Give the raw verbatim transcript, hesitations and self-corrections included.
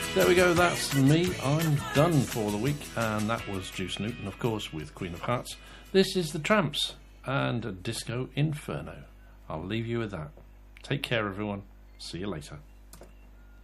There we go, that's me. I'm done for the week. And that was Juice Newton, of course, with Queen of Hearts. This is The Tramps and Disco Inferno. I'll leave you with that. Take care, everyone. See you later.